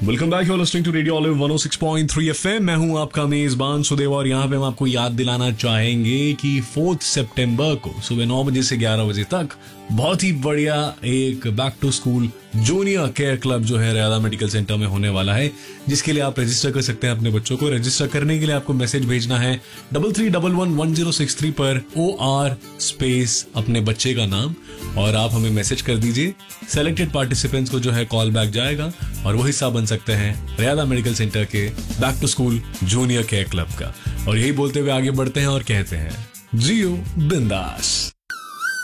Welcome back, you are listening to radio olive 106.3 FM. मैं हूं आपका मेजबान सुदेव और यहाँ पे हम आपको याद दिलाना चाहेंगे कि 4 सितंबर को सुबह 9 बजे से 11 बजे तक बहुत ही बढ़िया एक back to school junior care club जो है रयादा मेडिकल सेंटर में होने वाला है, जिसके लिए आप रजिस्टर कर सकते हैं अपने बच्चों को। रजिस्टर करने के लिए आपको मैसेज भेजना है 33111063 पर OR स्पेस अपने बच्चे का नाम, और आप हमें मैसेज कर दीजिए। सेलेक्टेड पार्टिसिपेंट्स को जो है कॉल बैक जाएगा और वो हिस्सा बन सकते हैं रयादा मेडिकल सेंटर के back to school junior care club का। और यही बोलते हुए आगे बढ़ते हैं और कहते हैं जियो बिंदास।